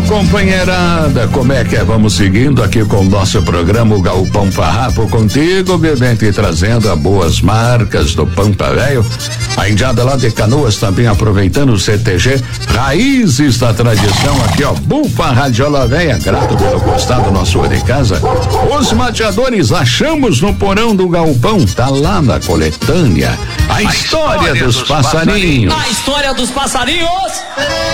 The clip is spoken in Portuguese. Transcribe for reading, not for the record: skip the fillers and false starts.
companheirada, como é que é? Vamos seguindo aqui com o nosso programa, o Galpão Farrapo contigo, bebente, trazendo as boas marcas do Pampa Velho. A indiada lá de Canoas também aproveitando o CTG, raízes da tradição aqui, ó, Bufa Radiola Véia, grato pelo gostado nosso de casa. Os mateadores achamos no porão do galpão, tá lá na coletânea. A história dos passarinhos. A história dos passarinhos.